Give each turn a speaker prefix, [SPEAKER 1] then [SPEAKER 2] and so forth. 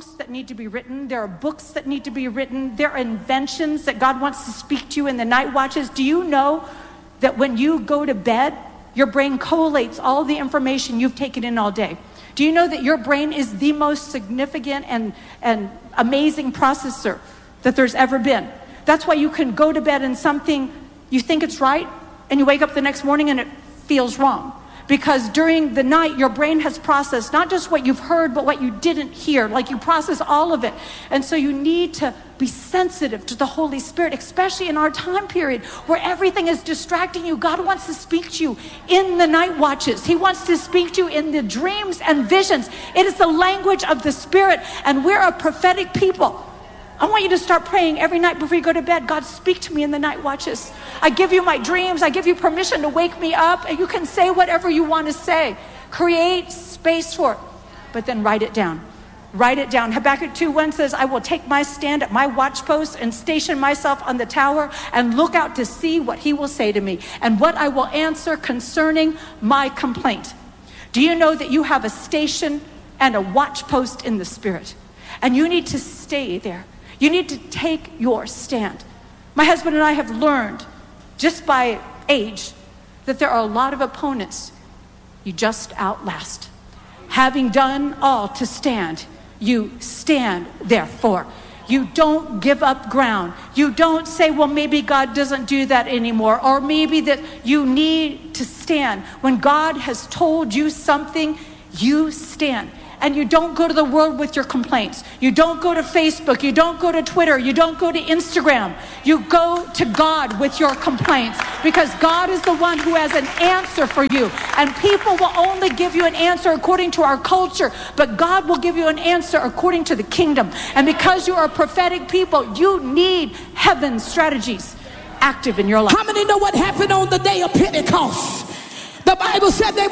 [SPEAKER 1] songs that need to be written. There are books that need to be written. There are inventions that God wants to speak to you in the night watches. Do you know that when you go to bed, your brain collates all the information you've taken in all day? Do you know that your brain is the most significant and amazing processor that there's ever been? That's why you can go to bed and something, you think it's right, and you wake up the next morning and it feels wrong. Because during the night, your brain has processed not just what you've heard, but what you didn't hear. Like you process all of it. And so you need to be sensitive to the Holy Spirit, especially in our time period where everything is distracting you. God wants to speak to you in the night watches. He wants to speak to you in the dreams and visions. It is the language of the Spirit, and we're a prophetic people. I want you to start praying every night before you go to bed. God, speak to me in the night watches. I give you my dreams. I give you permission to wake me up. And you can say whatever you want to say. Create space for it. But then write it down. Write it down. Habakkuk 2:1 says, I will take my stand at my watchpost and station myself on the tower and look out to see what he will say to me and what I will answer concerning my complaint. Do you know that you have a station and a watchpost in the Spirit? And you need to stay there. You need to take your stand. My husband and I have learned, just by age, that there are a lot of opponents you just outlast. Having done all to stand, you stand therefore. You don't give up ground. You don't say, well, maybe God doesn't do that anymore, or maybe that you need to stand. When God has told you something, you stand. And you don't go to the world with your complaints. You don't go to Facebook. You don't go to Twitter. You don't go to Instagram. You go to God with your complaints, because God is the one who has an answer for you. And people will only give you an answer according to our culture, but God will give you an answer according to the kingdom. And because you are a prophetic people, you need heaven's strategies active in your life.
[SPEAKER 2] How many know what happened on the day of Pentecost? The Bible said they